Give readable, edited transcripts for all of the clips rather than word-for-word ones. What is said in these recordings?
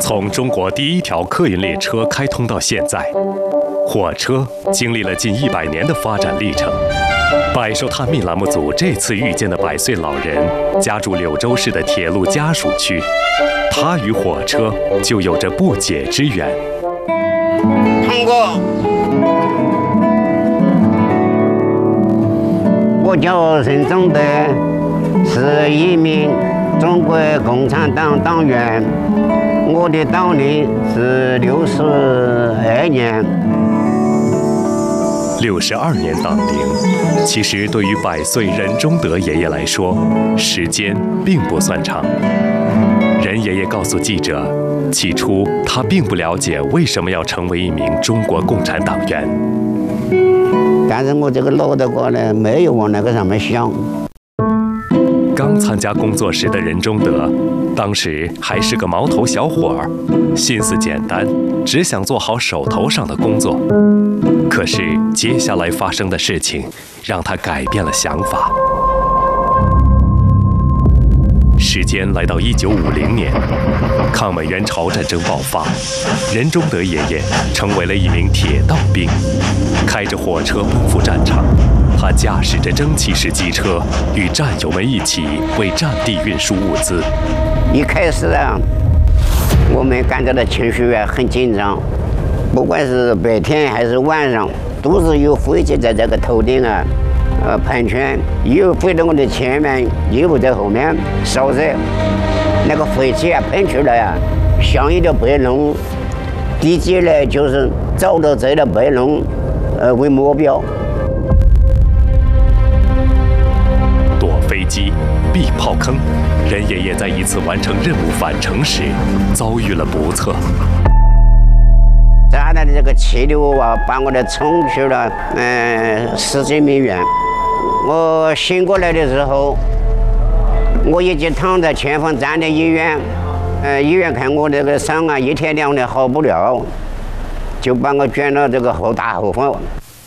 从中国第一条客运列车开通到现在，火车经历了近100年的发展历程。百寿探秘栏目组这次遇见的100岁老人，家住柳州市的铁路家属区，他与火车就有着不解之缘。 通过，我叫任忠德，是一名中国共产党党员，我的党龄是62年。 62年党龄，其实对于100岁任忠德爷爷来说，时间并不算长。任爷爷告诉记者，起初他并不了解为什么要成为一名中国共产党员。 但是我这个脑袋瓜呢，没有往那个上面想。 刚参加工作时的任忠德，当时还是个毛头小伙儿，心思简单，只想做好手头上的工作。可是接下来发生的事情，让他改变了想法。时间来到1950年，抗美援朝战争爆发，任忠德爷爷成为了一名铁道兵，开着火车奔赴战场。他驾驶着蒸汽式机车，与战友们一起为战地运输物资。 一开始啊，我们感觉到情绪很紧张，不管是白天还是晚上，都是有飞机在这个头顶啊，盘旋，又飞到我的前面，又在后面烧热。那个飞机啊喷出来啊，像一条白龙，地基呢就是找到这条白龙，为目标。 躲飞机、避炮坑，任爷爷在一次完成任务返程时，遭遇了不测。 炸弹的这个气流啊，把我的冲去了10几米远。我醒过来的时候，我已经躺在前方站的医院，医院看我这个伤啊，1天2天好不了，就把我卷到这个大后方。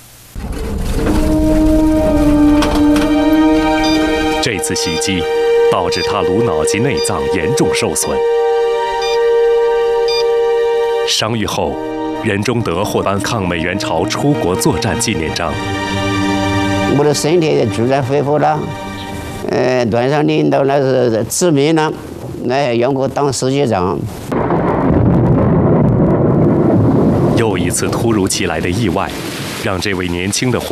这次袭击导致他颅脑及内脏严重受损。伤愈后，任忠德获颁抗美援朝出国作战纪念章。 我的身体主在恢复了，团上领导那是指明了，让我当司机长。 又一次突如其来的意外，让这位年轻的